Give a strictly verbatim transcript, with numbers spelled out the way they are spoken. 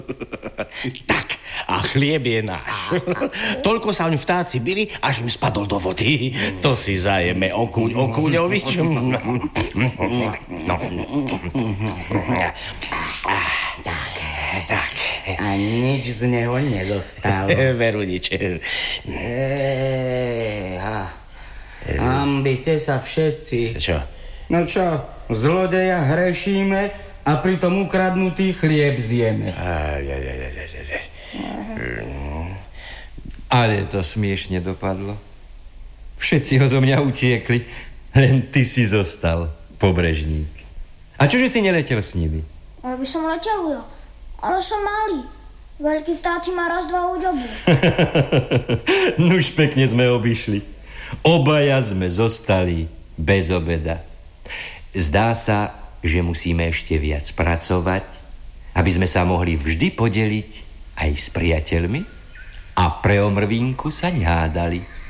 Tak, a chlieb je náš. Toľko sa oň vtáci bili, až im spadol do vody. To si zajeme, okúň, okúňovič. No. Tak, tak. A nič z neho nezostalo. Veru nič. Eha. Hambite sa všetci. Čo? No čo, zlodeja hrešíme a pritom ukradnutý chlieb zjeme. Aj, aj, aj, aj, aj, aj. Ale to smiešne dopadlo. Všetci odo mňa utiekli, len ty si zostal, pobrežník. A čože si neletel s nimi? Ale by som letel, jo. Ale som malý. Veľkí vtáci ma raz, dva uďobu. Nuž pekne sme obišli. Obaja sme zostali bez obeda. Zdá sa, že musíme ešte viac pracovať, aby sme sa mohli vždy podeliť aj s priateľmi a pre omrvinku sa nehádali.